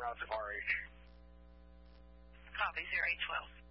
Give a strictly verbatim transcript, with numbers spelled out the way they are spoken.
routes of R H. Copy, zero eight twelve.